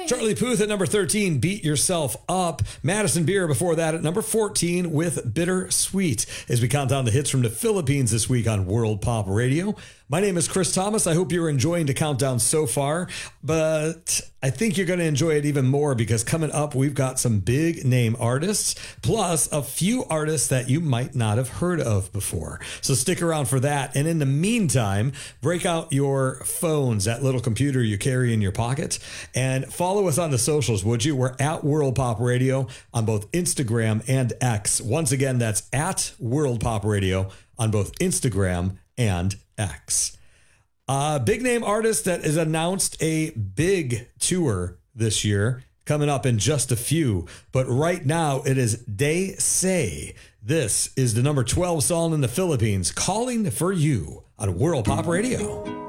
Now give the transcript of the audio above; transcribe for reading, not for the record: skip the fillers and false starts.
Charlie Puth at number 13, Beat Yourself Up. Madison Beer before that at number 14 with Bittersweet. As we count down the hits from the Philippines this week on World Pop Radio. My name is Chris Thomas. I hope you're enjoying the countdown so far, but I think you're going to enjoy it even more because coming up, we've got some big name artists, plus a few artists that you might not have heard of before. So stick around for that. And in the meantime, break out your phones, that little computer you carry in your pocket, and follow us on the socials, would you? We're at World Pop Radio on both Instagram and X. Once again, that's at World Pop Radio on both Instagram and X. Big name artist that has announced a big tour this year coming up in just a few. But right now it is They Say. This is the number 12 song in the Philippines, Calling for You on World Pop Radio.